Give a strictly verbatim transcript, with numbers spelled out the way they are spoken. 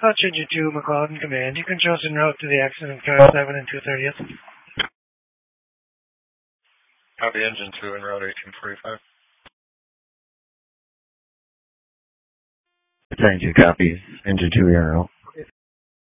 Hutch Engine two, McLeod in command. You can choose en route to the accident car seven and two thirtieth. Copy Engine two en route eighteen forty-five. Thank you, copies. Engine two en route.